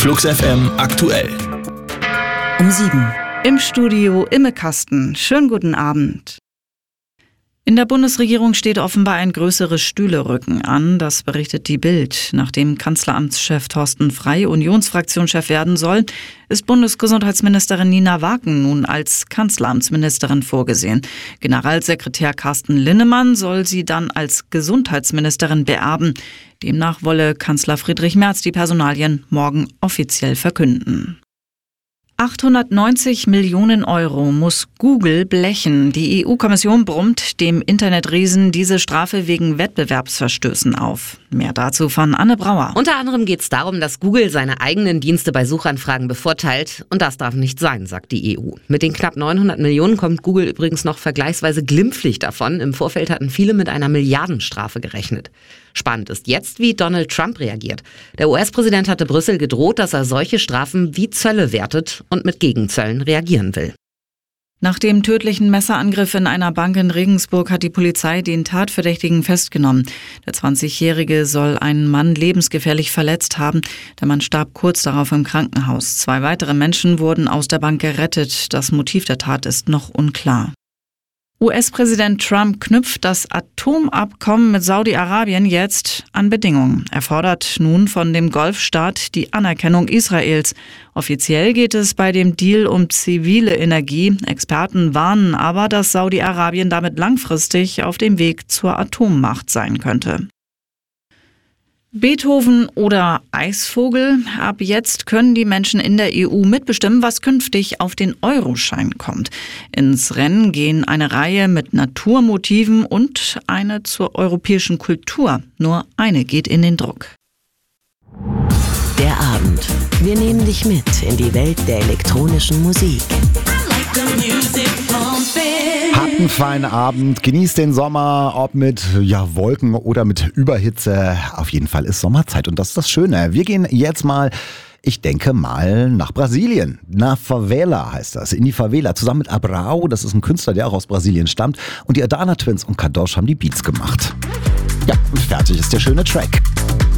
Flux FM aktuell. Um 7. Im Studio Imme Kasten. Schönen guten Abend. In der Bundesregierung steht offenbar ein größeres Stühlerücken an, das berichtet die Bild. Nachdem Kanzleramtschef Thorsten Frey Unionsfraktionschef werden soll, ist Bundesgesundheitsministerin Nina Wagen nun als Kanzleramtsministerin vorgesehen. Generalsekretär Carsten Linnemann soll sie dann als Gesundheitsministerin beerben. Demnach wolle Kanzler Friedrich Merz die Personalien morgen offiziell verkünden. 890 Millionen Euro muss Google blechen. Die EU-Kommission brummt dem Internetriesen diese Strafe wegen Wettbewerbsverstößen auf. Mehr dazu von Anne Brauer. Unter anderem geht es darum, dass Google seine eigenen Dienste bei Suchanfragen bevorteilt. Und das darf nicht sein, sagt die EU. Mit den knapp 900 Millionen kommt Google übrigens noch vergleichsweise glimpflich davon. Im Vorfeld hatten viele mit einer Milliardenstrafe gerechnet. Spannend ist jetzt, wie Donald Trump reagiert. Der US-Präsident hatte Brüssel gedroht, dass er solche Strafen wie Zölle wertet und mit Gegenzöllen reagieren will. Nach dem tödlichen Messerangriff in einer Bank in Regensburg hat die Polizei den Tatverdächtigen festgenommen. Der 20-Jährige soll einen Mann lebensgefährlich verletzt haben. Der Mann starb kurz darauf im Krankenhaus. 2 weitere Menschen wurden aus der Bank gerettet. Das Motiv der Tat ist noch unklar. US-Präsident Trump knüpft das Atomabkommen mit Saudi-Arabien jetzt an Bedingungen. Er fordert nun von dem Golfstaat die Anerkennung Israels. Offiziell geht es bei dem Deal um zivile Energie. Experten warnen aber, dass Saudi-Arabien damit langfristig auf dem Weg zur Atommacht sein könnte. Beethoven oder Eisvogel? Ab jetzt können die Menschen in der EU mitbestimmen, was künftig auf den Euroschein kommt. Ins Rennen gehen eine Reihe mit Naturmotiven und eine zur europäischen Kultur. Nur eine geht in den Druck. Der Abend. Wir nehmen dich mit in die Welt der elektronischen Musik. Habt einen feinen Abend, genießt den Sommer, ob mit Wolken oder mit Überhitze. Auf jeden Fall ist Sommerzeit und das ist das Schöne. Wir gehen jetzt mal, ich denke mal, nach Brasilien. Na Favela heißt das, in die Favela. Zusammen mit Abrao, das ist ein Künstler, der auch aus Brasilien stammt. Und die Adana Twins und Kadosh haben die Beats gemacht. Ja, und fertig ist der schöne Track.